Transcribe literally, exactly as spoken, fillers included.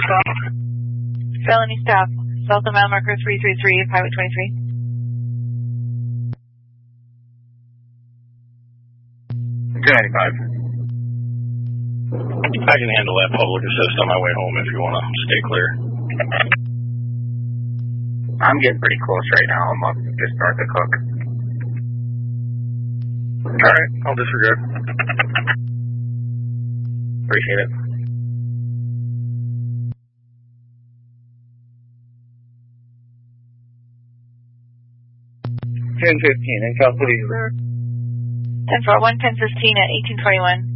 stop. Felony stop. South of mile marker three three three, Highway twenty-three. two ninety-five. I can handle that public assist on my way home if you want to stay clear. I'm getting pretty close right now. I'm up just north of Cook. Alright, I'll disregard. Appreciate it. ten fifteen in South Police. ten four one, ten fifteen at eighteen twenty-one.